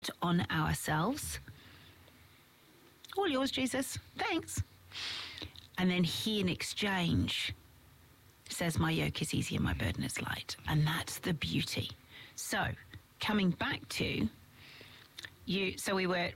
on ourselves. All yours, Jesus. Thanks. And then he, in exchange, says, my yoke is easy and my burden is light. And that's the beauty. So, coming back to you, so we were